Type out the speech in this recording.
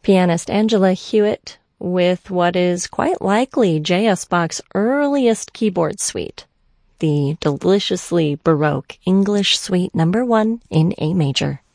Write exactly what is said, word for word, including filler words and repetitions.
Pianist Angela Hewitt with what is quite likely J S. Bach's earliest keyboard suite, the deliciously Baroque English Suite Number One in A major.